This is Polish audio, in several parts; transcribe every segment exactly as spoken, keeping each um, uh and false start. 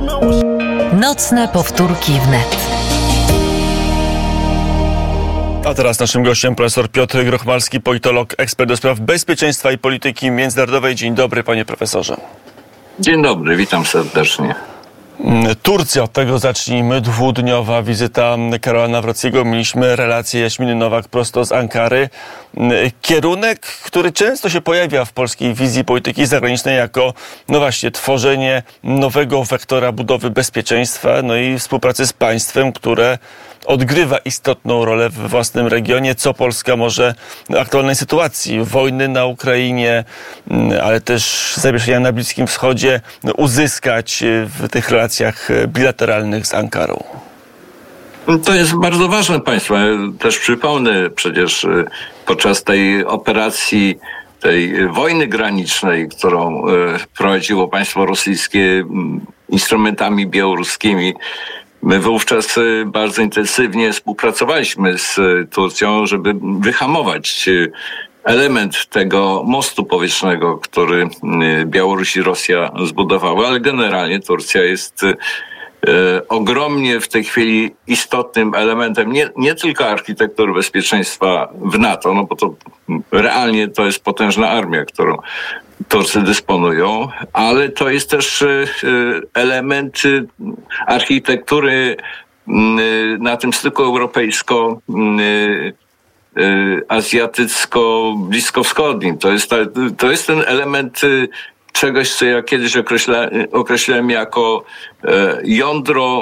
Nocne powtórki wnet. A teraz naszym gościem profesor Piotr Grochmalski, politolog, ekspert do spraw bezpieczeństwa i polityki międzynarodowej. Dzień dobry, panie profesorze. Dzień dobry, witam serdecznie. Turcja, od tego zacznijmy. Dwudniowa wizyta Karola Nawrockiego. Mieliśmy relację Jaśminy Nowak prosto z Ankary. Kierunek, który często się pojawia w polskiej wizji polityki zagranicznej jako, no właśnie, tworzenie nowego wektora budowy bezpieczeństwa, no i współpracy z państwem, które odgrywa istotną rolę we własnym regionie, co Polska może w aktualnej sytuacji wojny na Ukrainie, ale też zawieszenia na Bliskim Wschodzie uzyskać w tych relacjach bilateralnych z Ankarą. To jest bardzo ważne państwo. Ja też przypomnę, przecież podczas tej operacji, tej wojny granicznej, którą prowadziło państwo rosyjskie instrumentami białoruskimi, my wówczas bardzo intensywnie współpracowaliśmy z Turcją, żeby wyhamować element tego mostu powietrznego, który Białoruś i Rosja zbudowały, ale generalnie Turcja jest e, ogromnie w tej chwili istotnym elementem nie, nie tylko architektury bezpieczeństwa w NATO, no bo to realnie to jest potężna armia, którą Turcy dysponują, ale to jest też element architektury na tym styku europejsko azjatycko-bliskowschodnim. To jest, ta, to jest ten element czegoś, co ja kiedyś określa, określałem jako jądro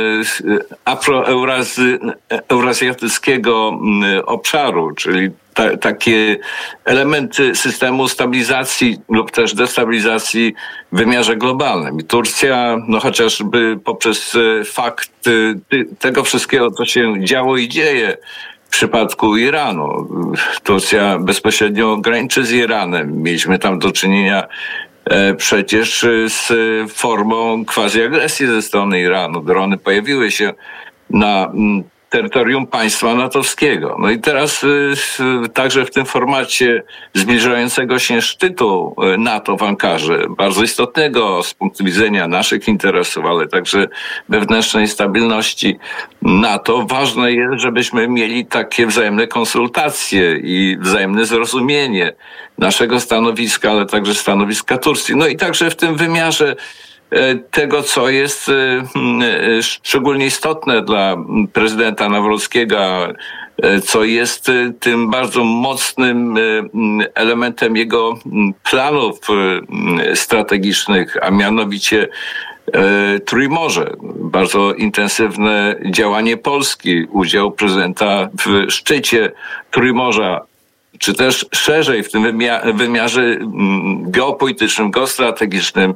afroeurazjatyckiego obszaru, czyli ta, takie elementy systemu stabilizacji lub też destabilizacji w wymiarze globalnym. I Turcja, no chociażby poprzez fakt tego wszystkiego, co się działo i dzieje w przypadku Iranu. Turcja bezpośrednio graniczy z Iranem. Mieliśmy tam do czynienia przecież z formą quasi-agresji ze strony Iranu. Drony pojawiły się na terytorium państwa natowskiego. No i teraz także w tym formacie zbliżającego się szczytu NATO w Ankarze, bardzo istotnego z punktu widzenia naszych interesów, ale także wewnętrznej stabilności NATO, ważne jest, żebyśmy mieli takie wzajemne konsultacje i wzajemne zrozumienie naszego stanowiska, ale także stanowiska Turcji. No i także w tym wymiarze tego, co jest szczególnie istotne dla prezydenta Nawrockiego, co jest tym bardzo mocnym elementem jego planów strategicznych, a mianowicie Trójmorze. Bardzo intensywne działanie Polski, udział prezydenta w szczycie Trójmorza, czy też szerzej w tym wymiarze geopolitycznym, geostrategicznym,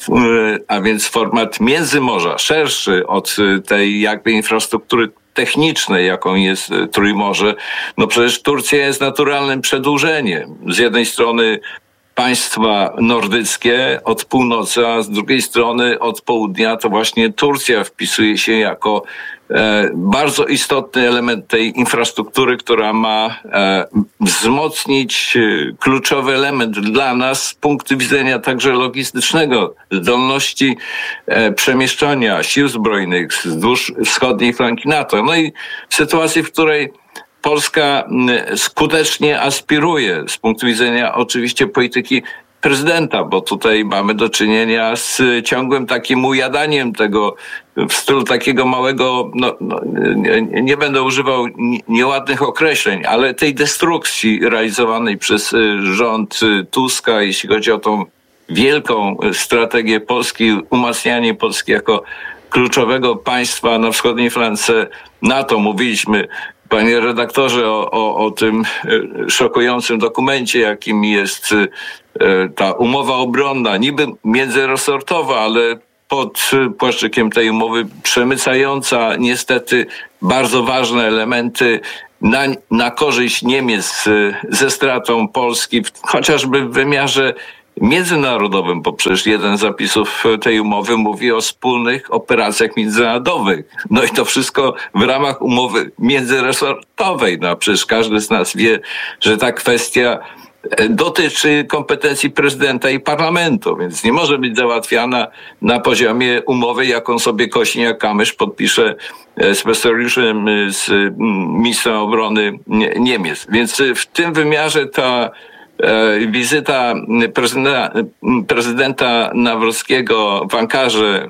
a więc format międzymorza, szerszy od tej jakby infrastruktury technicznej, jaką jest Trójmorze. No przecież Turcja jest naturalnym przedłużeniem. Z jednej strony państwa nordyckie od północy, a z drugiej strony od południa to właśnie Turcja wpisuje się jako e, bardzo istotny element tej infrastruktury, która ma e, wzmocnić e, kluczowy element dla nas z punktu widzenia także logistycznego, zdolności e, przemieszczania sił zbrojnych wzdłuż wschodniej flanki NATO. No i w sytuacji, w której Polska skutecznie aspiruje z punktu widzenia oczywiście polityki prezydenta, bo tutaj mamy do czynienia z ciągłym takim ujadaniem tego w stylu takiego małego, no, no nie, nie będę używał nieładnych określeń, ale tej destrukcji realizowanej przez rząd Tuska, jeśli chodzi o tą wielką strategię Polski, umacnianie Polski jako kluczowego państwa na wschodniej flance NATO. Mówiliśmy, panie redaktorze, o, o, o tym szokującym dokumencie, jakim jest ta umowa obronna, niby międzyresortowa, ale pod płaszczykiem tej umowy przemycająca niestety bardzo ważne elementy na, na korzyść Niemiec ze stratą Polski, chociażby w wymiarze międzynarodowym, bo przecież jeden z zapisów tej umowy mówi o wspólnych operacjach międzynarodowych. No i to wszystko w ramach umowy międzyresortowej. No przecież każdy z nas wie, że ta kwestia dotyczy kompetencji prezydenta i parlamentu, więc nie może być załatwiana na poziomie umowy, jaką sobie Kośniak-Kamysz podpisze z Pistoriuszem, z ministrem obrony Niemiec. Więc w tym wymiarze ta wizyta prezydenta, prezydenta Nawrockiego w Ankarze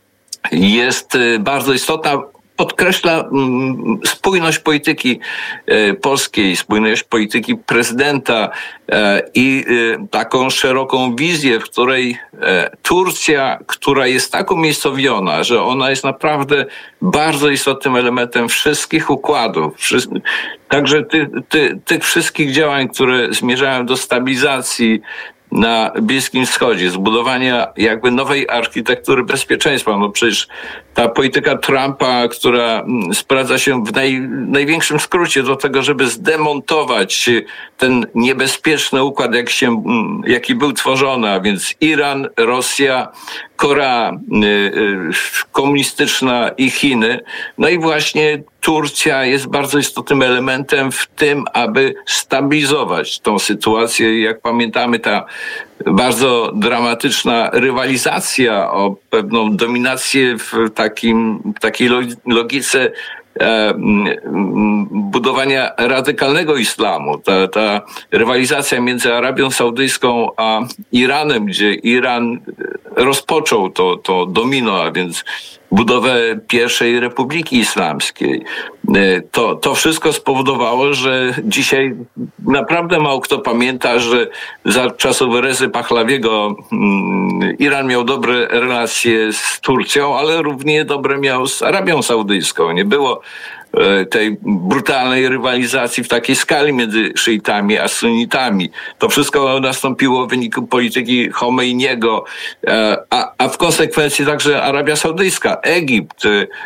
jest bardzo istotna. Podkreśla spójność polityki polskiej, spójność polityki prezydenta i taką szeroką wizję, w której Turcja, która jest tak umiejscowiona, że ona jest naprawdę bardzo istotnym elementem wszystkich układów, także ty, ty, tych wszystkich działań, które zmierzają do stabilizacji na Bliskim Wschodzie, zbudowania jakby nowej architektury bezpieczeństwa. No przecież ta polityka Trumpa, która sprowadza się w naj, największym skrócie do tego, żeby zdemontować ten niebezpieczny układ, jak się, jaki był tworzony, a więc Iran, Rosja, Korea y, y, komunistyczna i Chiny. No i właśnie Turcja jest bardzo istotnym elementem w tym, aby stabilizować tą sytuację. Jak pamiętamy, ta bardzo dramatyczna rywalizacja o pewną dominację w takim, w takiej logice e, budowania radykalnego islamu. Ta, ta rywalizacja między Arabią Saudyjską a Iranem, gdzie Iran rozpoczął to, to domino, a więc budowę pierwszej Republiki Islamskiej. To, to wszystko spowodowało, że dzisiaj naprawdę mało kto pamięta, że za czasów Rezy Pahlawiego Iran miał dobre relacje z Turcją, ale równie dobre miał z Arabią Saudyjską. Nie było tej brutalnej rywalizacji w takiej skali między szyitami a sunnitami. To wszystko nastąpiło w wyniku polityki Chomeiniego, a, a w konsekwencji także Arabia Saudyjska, Egipt,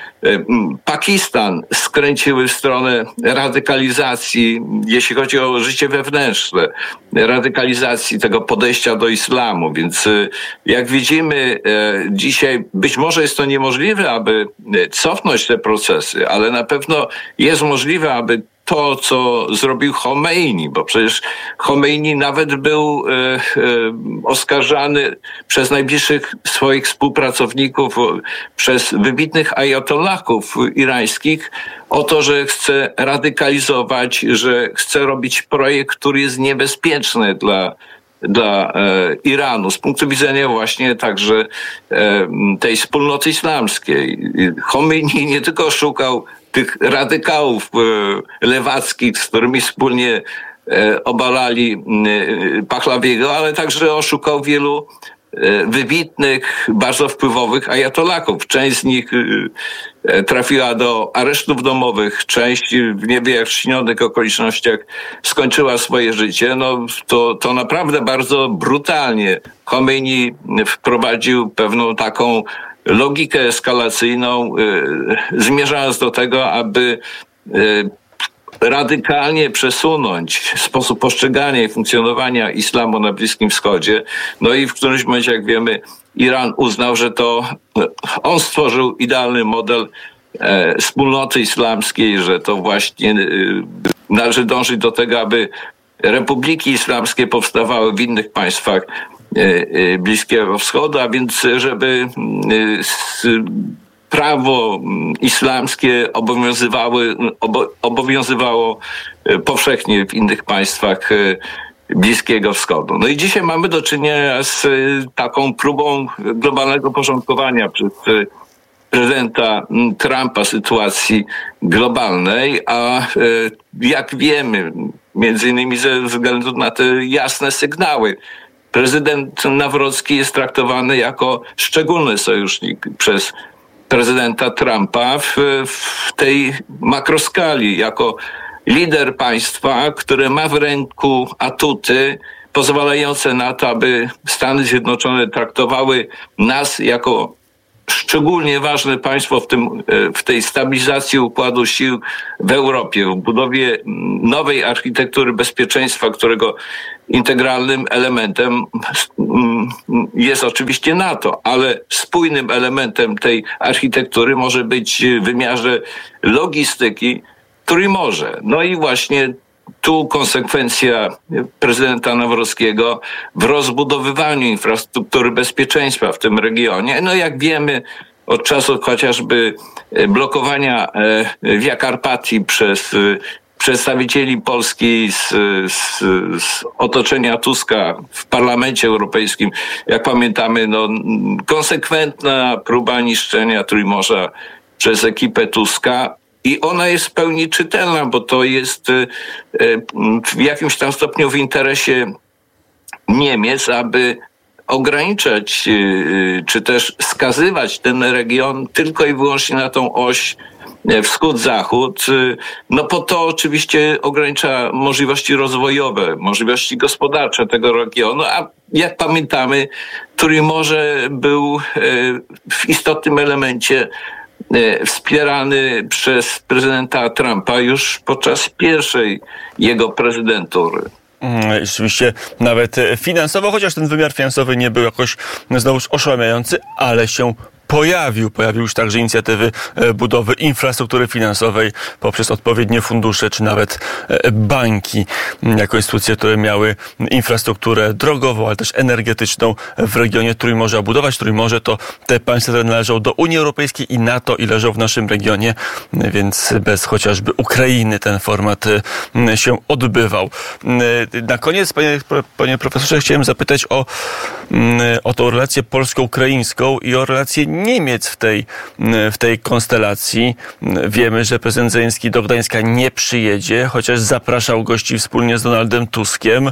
Pakistan skręciły w stronę radykalizacji, jeśli chodzi o życie wewnętrzne, radykalizacji tego podejścia do islamu. Więc jak widzimy dzisiaj, być może jest to niemożliwe, aby cofnąć te procesy, ale na pewno jest możliwe, aby to, co zrobił Chomeini, bo przecież Chomeini nawet był e, e, oskarżany przez najbliższych swoich współpracowników, przez wybitnych ajatollahów irańskich o to, że chce radykalizować, że chce robić projekt, który jest niebezpieczny dla dla e, Iranu, z punktu widzenia właśnie także e, tej wspólnoty islamskiej. Chomeini nie tylko szukał tych radykałów e, lewackich, z którymi wspólnie e, obalali e, Pahlawiego, ale także oszukał wielu e, wybitnych, bardzo wpływowych ajatollaków. Część z nich e, trafiła do aresztów domowych, część w niewyjaśnionych okolicznościach skończyła swoje życie. No to, to naprawdę bardzo brutalnie Chomeini wprowadził pewną taką logikę eskalacyjną, y, zmierzając do tego, aby y, radykalnie przesunąć sposób postrzegania i funkcjonowania islamu na Bliskim Wschodzie. No i w którymś momencie, jak wiemy, Iran uznał, że to on stworzył idealny model e, wspólnoty islamskiej, że to właśnie e, należy dążyć do tego, aby republiki islamskie powstawały w innych państwach Bliskiego Wschodu, a więc żeby prawo islamskie obowiązywały, obowiązywało powszechnie w innych państwach Bliskiego Wschodu. No i dzisiaj mamy do czynienia z taką próbą globalnego porządkowania przez prezydenta Trumpa sytuacji globalnej, a jak wiemy, między innymi ze względu na te jasne sygnały, prezydent Nawrocki jest traktowany jako szczególny sojusznik przez prezydenta Trumpa w, w tej makroskali, jako lider państwa, które ma w ręku atuty pozwalające na to, aby Stany Zjednoczone traktowały nas jako szczególnie ważne państwo w, tym, w tej stabilizacji układu sił w Europie, w budowie nowej architektury bezpieczeństwa, którego integralnym elementem jest oczywiście NATO, ale spójnym elementem tej architektury może być w wymiarze logistyki Trójmorze. No i właśnie tu konsekwencja prezydenta Nawrockiego w rozbudowywaniu infrastruktury bezpieczeństwa w tym regionie. No jak wiemy, od czasów chociażby blokowania Via Carpatii przez przedstawicieli Polski z, z, z otoczenia Tuska w Parlamencie Europejskim, jak pamiętamy, no, konsekwentna próba niszczenia Trójmorza przez ekipę Tuska. I ona jest w pełni czytelna, bo to jest w jakimś tam stopniu w interesie Niemiec, aby ograniczać czy też skazywać ten region tylko i wyłącznie na tą oś wschód-zachód. No po to oczywiście ogranicza możliwości rozwojowe, możliwości gospodarcze tego regionu, a jak pamiętamy, Trójmorze był w istotnym elemencie wspierany przez prezydenta Trumpa już podczas pierwszej jego prezydentury. Rzeczywiście nawet finansowo, chociaż ten wymiar finansowy nie był jakoś znowuż oszałamiający, ale się pojawił. Pojawiły już także inicjatywy budowy infrastruktury finansowej poprzez odpowiednie fundusze, czy nawet banki, jako instytucje, które miały infrastrukturę drogową, ale też energetyczną w regionie Trójmorza budować. Trójmorze to te państwa, które należą do Unii Europejskiej i NATO i leżą w naszym regionie, więc bez chociażby Ukrainy ten format się odbywał. Na koniec, panie, panie profesorze, chciałem zapytać o, o tą relację polsko-ukraińską i o relację Niemiec w tej, w tej konstelacji. Wiemy, że prezydent Zełenski do Gdańska nie przyjedzie, chociaż zapraszał gości wspólnie z Donaldem Tuskiem.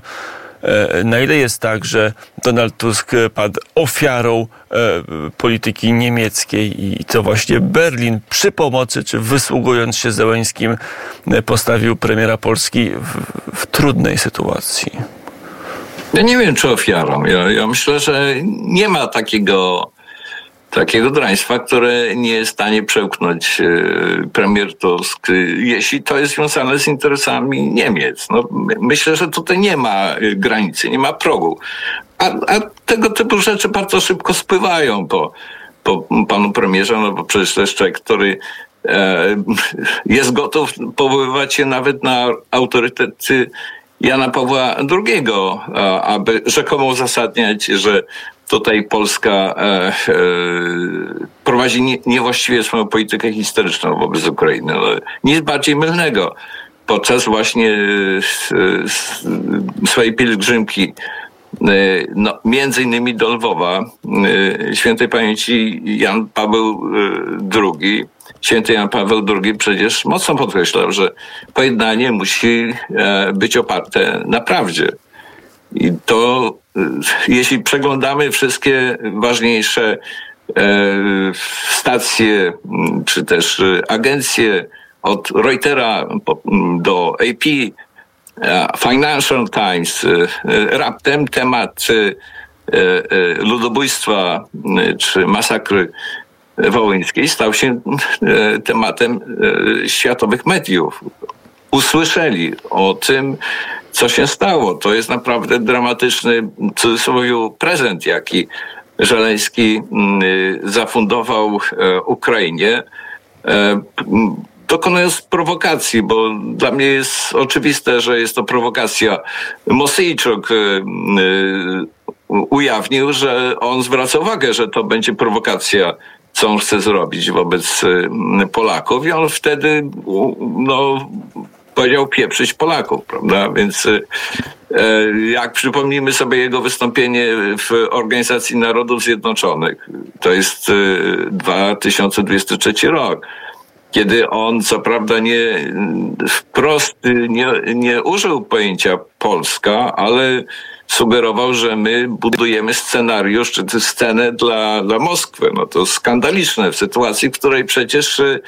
Na ile jest tak, że Donald Tusk padł ofiarą polityki niemieckiej i to właśnie Berlin przy pomocy, czy wysługując się Zełenskim, postawił premiera Polski w, w trudnej sytuacji? Ja nie wiem, czy ofiarą. Ja, ja myślę, że nie ma takiego takiego draństwa, które nie jest w stanie przełknąć premier Tusk, jeśli to jest związane z interesami Niemiec. No, myślę, że tutaj nie ma granicy, nie ma progu. A, a tego typu rzeczy bardzo szybko spływają po, po panu premierze, no bo przecież to jest człowiek, który e, jest gotów powoływać się nawet na autorytet Jana Pawła drugiego, aby rzekomo uzasadniać, że tutaj Polska e, e, prowadzi nie, niewłaściwie swoją politykę historyczną wobec Ukrainy. No, nic bardziej mylnego. Podczas właśnie e, swojej pielgrzymki, e, no, między innymi do Lwowa, e, świętej pamięci Jan Paweł drugi, święty Jan Paweł drugi przecież mocno podkreślał, że pojednanie musi e, być oparte na prawdzie. I to, jeśli przeglądamy wszystkie ważniejsze e, stacje, czy też agencje od Reutera do A P, Financial Times, raptem temat ludobójstwa czy masakry wołyńskiej stał się tematem światowych mediów. Usłyszeli o tym, co się stało. To jest naprawdę dramatyczny, w cudzysłowie, prezent, jaki Żeleński zafundował Ukrainie, dokonując prowokacji, bo dla mnie jest oczywiste, że jest to prowokacja. Mosyjczuk ujawnił, że on zwraca uwagę, że to będzie prowokacja, co on chce zrobić wobec Polaków, i on wtedy no, powiedział pieprzyć Polaków, prawda? Więc jak przypomnimy sobie jego wystąpienie w Organizacji Narodów Zjednoczonych, to jest dwa tysiące dwudziesty trzeci rok, kiedy on co prawda nie wprost nie, nie użył pojęcia Polska, ale sugerował, że my budujemy scenariusz, czy tę scenę dla, dla Moskwy. No to skandaliczne w sytuacji, w której przecież e,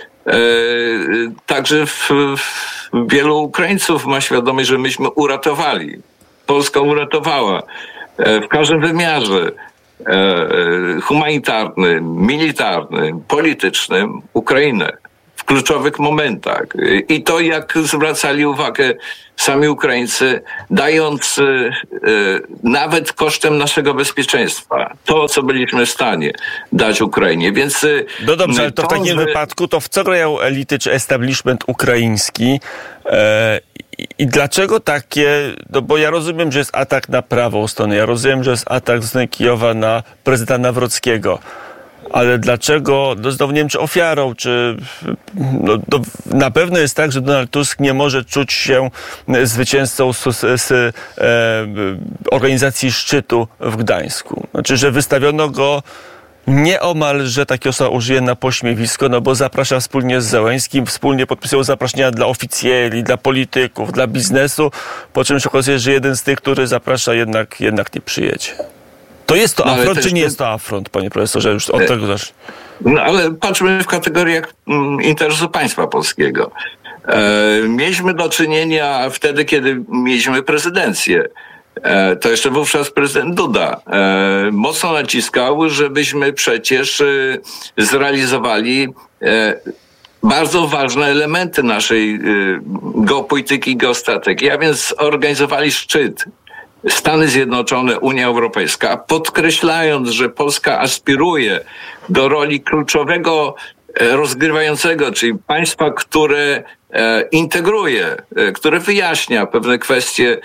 także w, w wielu Ukraińców ma świadomość, że myśmy uratowali. Polska uratowała e, w każdym wymiarze e, humanitarnym, militarnym, politycznym Ukrainę w kluczowych momentach. I to, jak zwracali uwagę sami Ukraińcy, dając e, nawet kosztem naszego bezpieczeństwa to, co byliśmy w stanie dać Ukrainie. Więc no dobrze, ale to, to w takim że... wypadku to w co grają elity czy establishment ukraiński e, I dlaczego takie, no bo ja rozumiem, że jest atak na prawą stronę, ja rozumiem, że jest atak ze strony Kijowa na prezydenta Nawrockiego, ale dlaczego, no znowu nie wiem, czy ofiarą, czy no, no, na pewno jest tak, że Donald Tusk nie może czuć się zwycięzcą z, z, z e, organizacji szczytu w Gdańsku. Znaczy, że wystawiono go nieomal, że takie osoba użyje na pośmiewisko, no bo zaprasza wspólnie z Zełenskim, wspólnie podpisują zaproszenia dla oficjeli, dla polityków, dla biznesu, po czym się okazuje, że jeden z tych, który zaprasza, jednak, jednak nie przyjedzie. To jest to no, afront, czy nie to... jest to afront, panie profesorze? Już od tego zacznę. No ale patrzmy w kategoriach mm, interesu państwa polskiego. E, mieliśmy do czynienia wtedy, kiedy mieliśmy prezydencję. E, to jeszcze wówczas prezydent Duda e, mocno naciskał, żebyśmy przecież e, zrealizowali e, bardzo ważne elementy naszej e, geopolityki i geostrategii, a więc organizowali szczyt Stany Zjednoczone, Unia Europejska, podkreślając, że Polska aspiruje do roli kluczowego rozgrywającego, czyli państwa, które integruje, które wyjaśnia pewne kwestie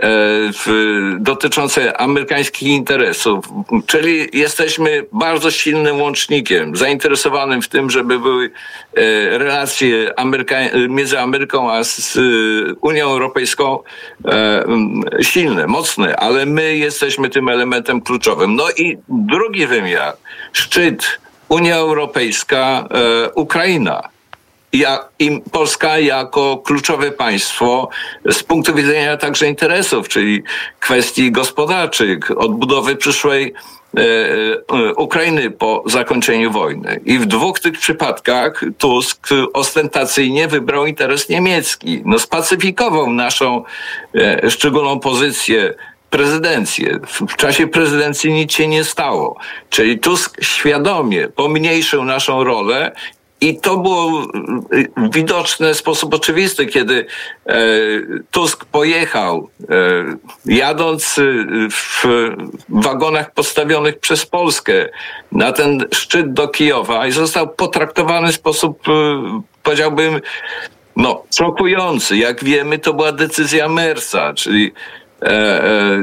dotyczące amerykańskich interesów. Czyli jesteśmy bardzo silnym łącznikiem, zainteresowanym w tym, żeby były relacje Ameryka- między Ameryką a z Unią Europejską silne, mocne, ale my jesteśmy tym elementem kluczowym. No i drugi wymiar, szczyt Unia Europejska, e, Ukraina. Ja, i Polska jako kluczowe państwo z punktu widzenia także interesów, czyli kwestii gospodarczych, odbudowy przyszłej e, e, Ukrainy po zakończeniu wojny. I w dwóch tych przypadkach Tusk ostentacyjnie wybrał interes niemiecki. No, spacyfikował naszą e, szczególną pozycję, prezydencję. W czasie prezydencji nic się nie stało. Czyli Tusk świadomie pomniejszył naszą rolę i to było widoczne w sposób oczywisty, kiedy e, Tusk pojechał, e, jadąc w wagonach postawionych przez Polskę na ten szczyt do Kijowa i został potraktowany w sposób, e, powiedziałbym, no, szokujący. Jak wiemy, to była decyzja Mersa, czyli E, e,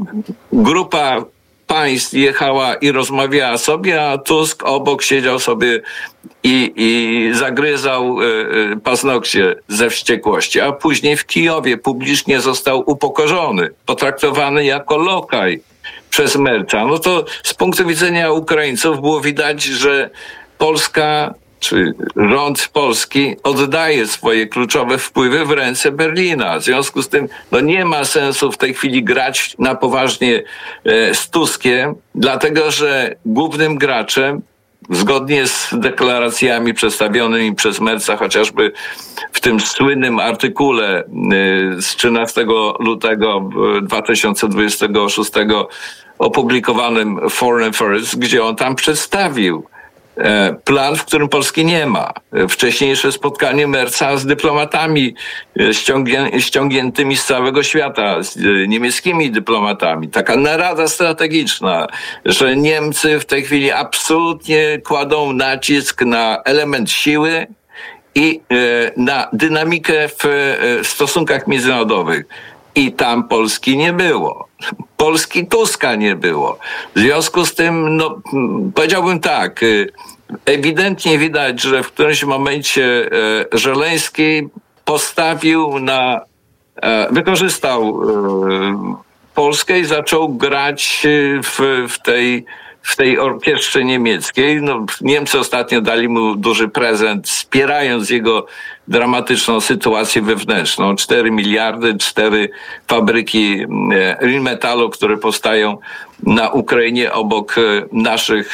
grupa państw jechała i rozmawiała sobie, a Tusk obok siedział sobie i, i zagryzał e, paznokcie ze wściekłości. A później w Kijowie publicznie został upokorzony, potraktowany jako lokaj przez Merca. No to z punktu widzenia Ukraińców było widać, że Polska czy rząd polski oddaje swoje kluczowe wpływy w ręce Berlina. W związku z tym no nie ma sensu w tej chwili grać na poważnie e, z Tuskiem, dlatego że głównym graczem, zgodnie z deklaracjami przedstawionymi przez Merca, chociażby w tym słynnym artykule e, z trzynastego lutego dwa tysiące dwudziestego szóstego opublikowanym w Foreign Affairs, gdzie on tam przedstawił plan, w którym Polski nie ma. Wcześniejsze spotkanie Merca z dyplomatami ściągnię, ściągniętymi z całego świata, z niemieckimi dyplomatami. Taka narada strategiczna, że Niemcy w tej chwili absolutnie kładą nacisk na element siły i na dynamikę w stosunkach międzynarodowych. I tam Polski nie było. Polski Tuska nie było. W związku z tym, no, powiedziałbym tak, ewidentnie widać, że w którymś momencie Żeleński postawił na, wykorzystał Polskę i zaczął grać w, w tej w tej orkiestrze niemieckiej. No, Niemcy ostatnio dali mu duży prezent, wspierając jego dramatyczną sytuację wewnętrzną. cztery miliardy, cztery fabryki Rheinmetallu, które powstają na Ukrainie obok naszych,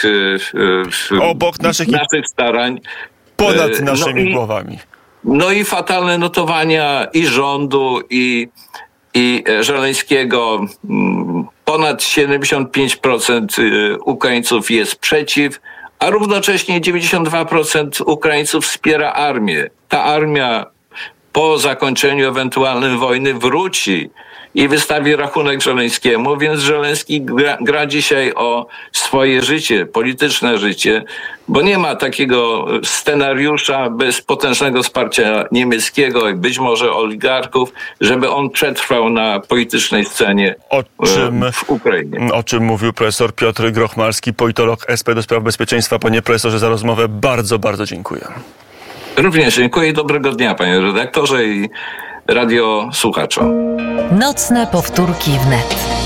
obok naszych, naszych starań. Ponad naszymi no i, głowami. No i fatalne notowania i rządu, i, i Żeleńskiego. Ponad siedemdziesiąt pięć procent Ukraińców jest przeciw, a równocześnie dziewięćdziesiąt dwa procent Ukraińców wspiera armię. Ta armia po zakończeniu ewentualnej wojny wróci i wystawi rachunek Żeleńskiemu, więc Żeleński gra, gra dzisiaj o swoje życie, polityczne życie, bo nie ma takiego scenariusza bez potężnego wsparcia niemieckiego i być może oligarchów, żeby on przetrwał na politycznej scenie o czym, w Ukrainie. O czym mówił profesor Piotr Grochmalski, politolog S P do spraw bezpieczeństwa. Panie profesorze, za rozmowę bardzo, bardzo dziękuję. Również dziękuję i dobrego dnia, panie redaktorze i radiosłuchaczom. Nocne powtórki wnet.